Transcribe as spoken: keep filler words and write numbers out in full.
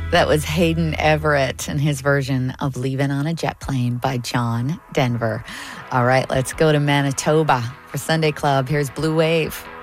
That was Hayden Everett and his version of Leaving on a Jet Plane by John Denver. All right, let's go to Manitoba for Sunday Club. Here's Blue Wave.